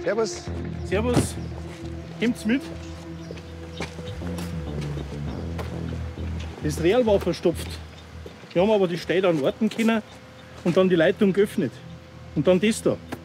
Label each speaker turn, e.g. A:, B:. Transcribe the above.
A: Servus.
B: Servus. Kommt's mit? Das Real war verstopft. Wir haben aber die Steine dann warten können und dann die Leitung geöffnet. Und dann das da.